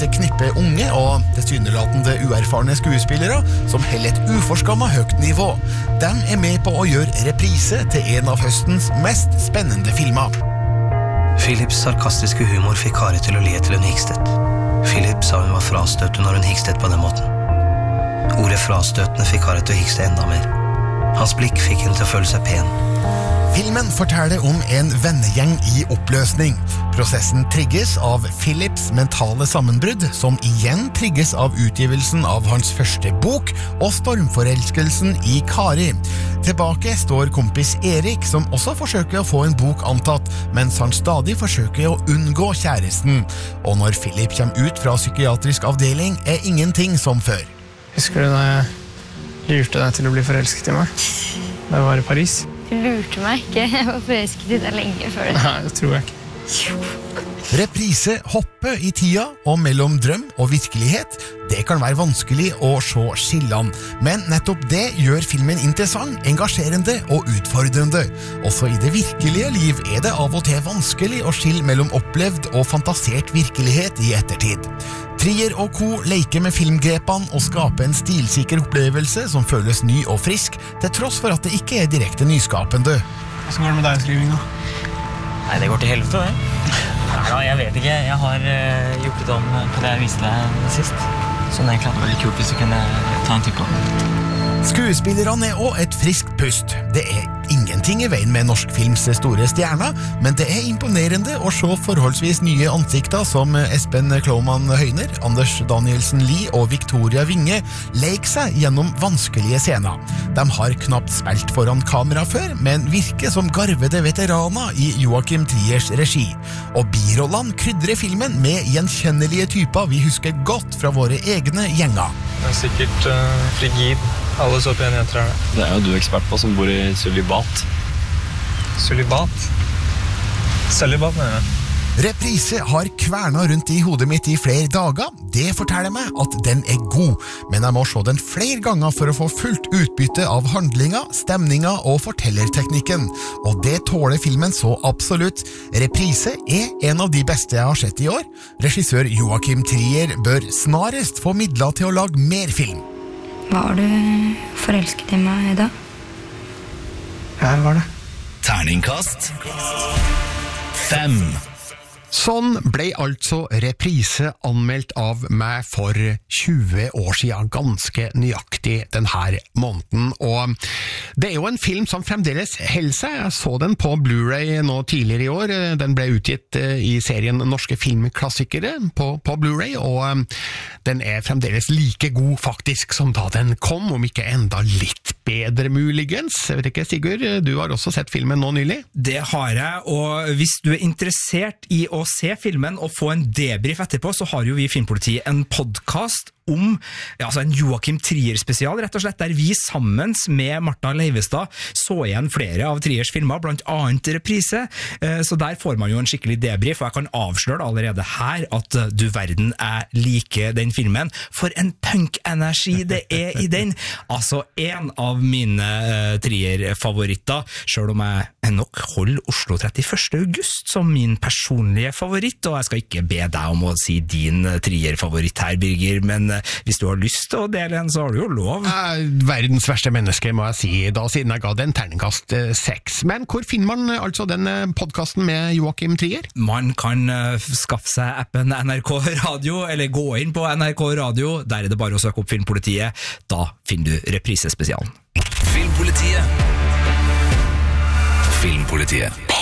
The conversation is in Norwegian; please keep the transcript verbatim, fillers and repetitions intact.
et knippe unge og tilsynelatende uerfarne skuespillere som holder et uforskammet høyt nivå. De er med på å gjøre reprise til en av høstens mest spennende filmer. Philips sarkastiske humor fikk Kari til å le til hun hikstet. Philip sa hun var frastøtende når hun hikstet på den måten. Ordet frastøtende fikk Kari til å hikste enda mer. Hans blikk fikk henne til å føle seg pen. Filmen forteller om en vennegjeng i oppløsning. Prosessen trigges av Philips mentale sammenbrudd, som igjen trigges av utgivelsen av hans første bok og stormforelskelsen i Kari. Tilbake står kompis Erik, som også forsøker å få en bok antatt, mens han stadig forsøker å unngå kjæresten. Og når Philip kommer ut fra psykiatrisk avdeling, er ingenting som før. Husker du da jeg lurte deg til å bli forelsket i meg? Da jeg var i Paris? Du lurte meg ikke, jeg var forelsket i deg lenge før det. Nei, det tror jeg ikke. Reprise hopper i tida, og mellom drøm og virkelighet. Det kan være vanskelig å se skillene, men nettopp det gjør filmen interessant, engasjerende og utfordrende. Også i det virkelige liv er det av og til vanskelig å skille mellom opplevd og fantasert virkelighet i ettertid. Trier og co. leker med filmgrepene og skaper en stilsikker opplevelse som føles ny og frisk, til tross for at det ikke er direkte nyskapende. Hvordan går det med deg i skrivinga? Nei, det går til helvete, det. Ja, jeg vet ikke. Jeg har uh, gjort det om på det jeg viste deg sist. Så det er egentlig veldig kult hvis du kunne ta en tipp på. Skuespillerne er også et friskt pust. Det er ingenting i veien med norsk films store stjerner, men det er imponerende å se forholdsvis nye ansikter som Espen Klaumann Høyner, Anders Danielsen Lie og Victoria Winge leker seg gjennom vanskelige scener. De har knapt spilt foran kamera før, men virker som garvede veteraner i Joachim Triers regi. Og birollene krydrer filmen med gjenkjennelige typer vi husker godt fra våre egne gjenger. Det er sikkert uh, frigid. Alle så pene jenter er det. Det er jo du ekspert på som bor i Sølibat. Sølibat? Sølibat, mener jeg. Reprise har kverna rundt i hodet mitt i flere dager. Det forteller meg at den er god, men jeg må se den flere ganger for å få fullt utbytte av handlinga, stemninga og fortellerteknikken. Og det tåler filmen så absolutt. Reprise er en av de beste jeg har sett i år. Regissør Joachim Trier bør snarest få midler til å lage mer film. Var du forelsket i meg da? Ja, var det. Terningkast fem. Sånn ble altså Reprise anmeldt av meg for tjue år siden, ganske nøyaktig denne måneden. Og det er jo en film som fremdeles holder seg. Jeg så den på Blu-ray nå tidligere i år. Den ble utgitt i serien Norske filmklassikere på, på Blu-ray, og den er fremdeles like god faktisk som da den kom, om ikke enda litt bedre muligens. Jeg vet ikke, Sigurd, du har også sett filmen nå nylig? Det har jeg, og hvis du er interessert i å se filmen og få en debrief etterpå, så har jo vi i Filmpolitiet en podcast om ja, altså en Joachim Trier spesial, rett og slett, der vi sammen med Martha Leivestad så igjen flere av Triers filmer, blant annet Reprise, så der får man jo en skikkelig debrief, og jeg kan avsløre allerede her at du verden er like den filmen, for en punk-energi det er i den, altså en av mine uh, Trier-favoritter, selv om jeg nok holder Oslo trettiførste august som min personlige favoritt, og jeg skal ikke be deg om å si din Trier-favoritt her, Birger, men hvis du har lyst til å dele en, så har du jo lov. Eh, verdens verste menneske, må jeg si, da siden jeg ga den terningkast seks. Men hvor finner man altså den podcasten med Joachim Trier? Man kan uh, skaffe seg appen N R K Radio, eller gå inn på N R K Radio, der er det bare å søke opp Filmpolitiet. Da finner du Reprise-spesialen. Filmpolitiet. Filmpolitiet.